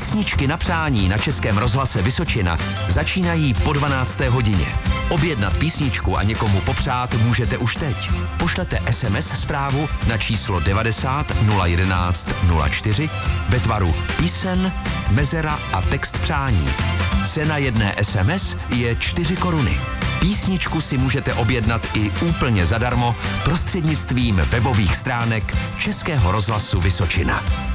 Písničky na přání na Českém rozhlase Vysočina začínají po 12. hodině. Objednat písničku a někomu popřát můžete už teď. Pošlete SMS zprávu na číslo 90 011 04 ve tvaru písen, mezera a text přání. Cena jedné SMS je 4 koruny. Písničku si můžete objednat i úplně zadarmo prostřednictvím webových stránek Českého rozhlasu Vysočina.